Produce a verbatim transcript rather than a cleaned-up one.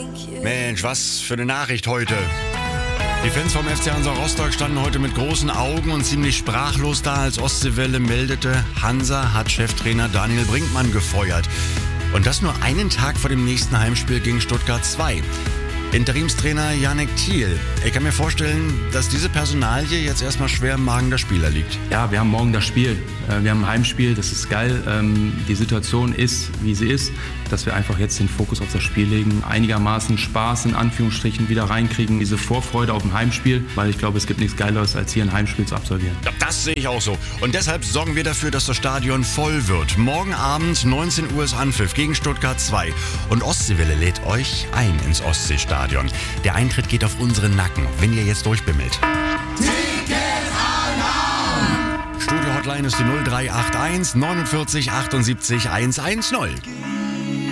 Mensch, was für eine Nachricht heute. Die Fans vom F C Hansa Rostock standen heute mit großen Augen und ziemlich sprachlos da, als Ostseewelle meldete, Hansa hat Cheftrainer Daniel Brinkmann gefeuert. Und das nur einen Tag vor dem nächsten Heimspiel gegen Stuttgart zwei. Interimstrainer Jannik Thiel. Ich kann mir vorstellen, dass diese Personalie jetzt erstmal schwer im Magen der Spieler liegt. Ja, wir haben morgen das Spiel. Wir haben ein Heimspiel, das ist geil. Die Situation ist, wie sie ist, dass wir einfach jetzt den Fokus auf das Spiel legen, einigermaßen Spaß in Anführungsstrichen wieder reinkriegen, diese Vorfreude auf ein Heimspiel, weil ich glaube, es gibt nichts Geileres, als hier ein Heimspiel zu absolvieren. Ja, das sehe ich auch so. Und deshalb sorgen wir dafür, dass das Stadion voll wird. Morgen Abend neunzehn Uhr ist Anpfiff gegen Stuttgart zwei. Und Ostseewelle lädt euch ein ins Ostseestadion. Der Eintritt geht auf unseren Nacken, wenn ihr jetzt durchbimmelt. Studio Hotline ist die null drei acht eins neunundvierzig achtundsiebzig hundertzehn.